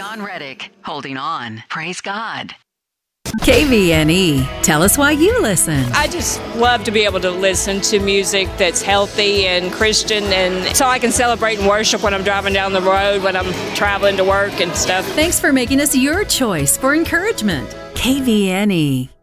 Don Reddick, holding on. Praise God. KVNE. Tell us why you listen. I just love to be able to listen to music that's healthy and Christian, and so I can celebrate and worship when I'm driving down the road, when I'm traveling to work and stuff. Thanks for making us your choice for encouragement. KVNE.